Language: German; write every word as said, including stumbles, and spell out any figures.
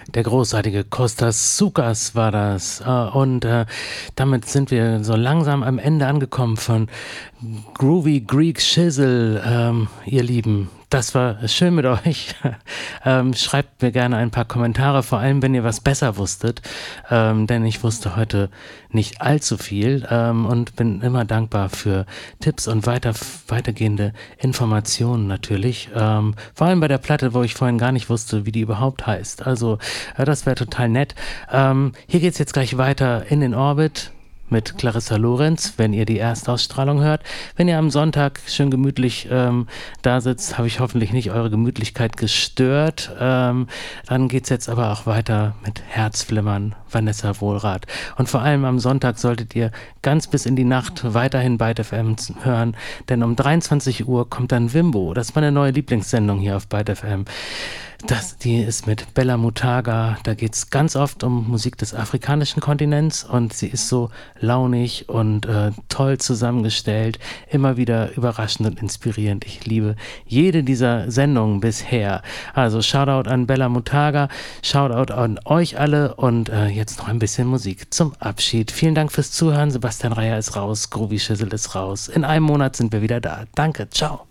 Der großartige Kostas Soukas war das. Äh, Und äh, damit sind wir so langsam am Ende angekommen von Groovy Greek Shizzle, ähm, ihr Lieben. Das war schön mit euch. ähm, schreibt mir gerne ein paar Kommentare, vor allem wenn ihr was besser wusstet, ähm, denn ich wusste heute nicht allzu viel ähm, und bin immer dankbar für Tipps und weiter, weitergehende Informationen natürlich. Ähm, vor allem bei der Platte, wo ich vorhin gar nicht wusste, wie die überhaupt heißt. Also äh, das wäre total nett. Ähm, hier geht's jetzt gleich weiter in den Orbit mit Clarissa Lorenz, wenn ihr die Erstausstrahlung hört. Wenn ihr am Sonntag schön gemütlich ähm, da sitzt, habe ich hoffentlich nicht eure Gemütlichkeit gestört. Ähm, dann geht's jetzt aber auch weiter mit Herzflimmern, Vanessa Wohlrath. Und vor allem am Sonntag solltet ihr ganz bis in die Nacht weiterhin Byte F M hören, denn um dreiundzwanzig Uhr kommt dann Wimbo. Das ist meine neue Lieblingssendung hier auf Byte F M. Das, die ist mit Bella Mutaga, da geht es ganz oft um Musik des afrikanischen Kontinents und sie ist so launig und äh, toll zusammengestellt, immer wieder überraschend und inspirierend. Ich liebe jede dieser Sendungen bisher. Also Shoutout an Bella Mutaga, Shoutout an euch alle und äh, jetzt noch ein bisschen Musik zum Abschied. Vielen Dank fürs Zuhören, Sebastian Reier ist raus, Groovy Shizzle ist raus. In einem Monat sind wir wieder da. Danke, ciao.